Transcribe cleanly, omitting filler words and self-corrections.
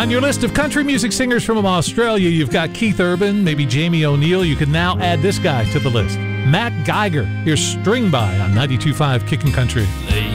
On your list of country music singers from Australia, you've got Keith Urban, maybe Jamie O'Neill. You can now add this guy to the list. Matt Geiger. Here's String By on 92.5 Kickin' Country. They